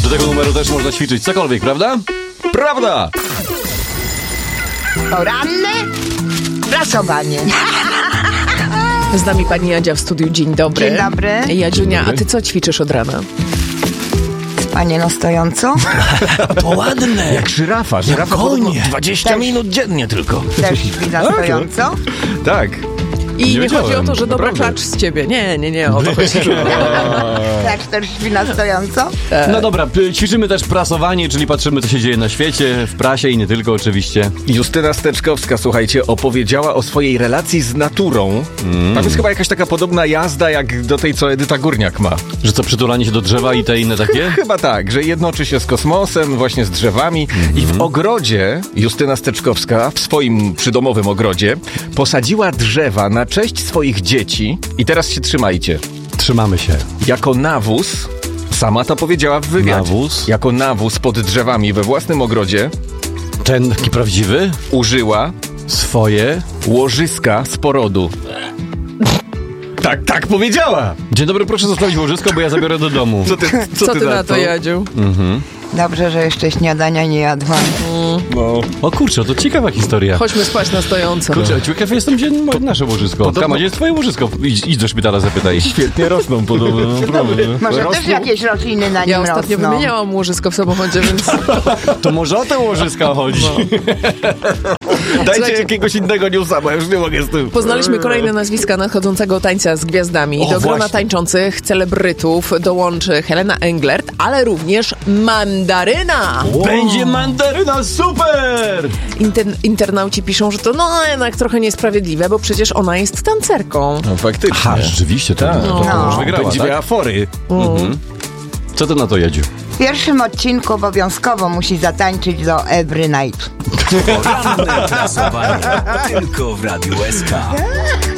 Do tego numeru też można ćwiczyć cokolwiek, prawda? Prawda! Poranne prasowanie. Z nami pani Jadzia w studiu. Dzień dobry. Dzień dobry. Jadziunia, a ty co ćwiczysz od rana? Spanie na stojąco. To ładne! Jak żyrafa. Żyrafa podobno 20 minut dziennie tylko. Też śpi na stojąco. Tak. I nie chodzi wiedziałem. o to, że dobra Naprawdę. klacz z ciebie. Nie, o to chodzi. Też śpi na stojąco. No dobra, ćwiczymy też prasowanie, czyli patrzymy, co się dzieje na świecie, w prasie i nie tylko oczywiście. Justyna Steczkowska, słuchajcie, opowiedziała o swojej relacji z naturą. Tam jest chyba jakaś taka podobna jazda, jak do tej, co Edyta Górniak ma. Że co, przytulanie się do drzewa i te inne takie? Chyba tak, że jednoczy się z kosmosem, właśnie z drzewami. I w ogrodzie Justyna Steczkowska, w swoim przydomowym ogrodzie, posadziła drzewa na cześć swoich dzieci. I teraz się trzymajcie. Trzymamy się. Jako nawóz, sama to powiedziała w wywiadzie. Nawóz? Jako nawóz pod drzewami we własnym ogrodzie Ten taki prawdziwy? użyła Swoje? łożyska z porodu. Tak powiedziała! Dzień dobry, proszę zostawić łożysko, bo ja zabiorę do domu. Co ty na to, Jadziu? Dobrze, że jeszcze śniadania nie jadłam. No. O kurczę, to ciekawa historia. Chodźmy spać na stojąco. Kurczę, ciekaw jestem, gdzie nasze łożysko. Kama, gdzie jest twoje łożysko? Idź do szpitala, zapytaj. Świetnie rosną podobno, naprawdę. Może Rosną? też jakieś rośliny na nim Ja ostatnio rosną. wymieniałam łożysko w samochodzie, więc... To może o te łożyska chodzi. Dajcie Słuchajcie, jakiegoś innego newsa, bo ja już nie mogę z tym. Poznaliśmy kolejne nazwiska nadchodzącego tańca z gwiazdami. O, Do grona właśnie. tańczących celebrytów dołączy Helena Englert, ale również Mandaryna. Będzie mandaryna, super! Internauci piszą, że to jednak trochę niesprawiedliwe, bo przecież ona jest tancerką. No faktycznie. Aha, rzeczywiście, to już wygrała, Będzie tak? miała fory. Co ty na to, Jadziu? W pierwszym odcinku obowiązkowo musi zatańczyć do Every Night. Poranne prasowanie tylko w Radiu SK.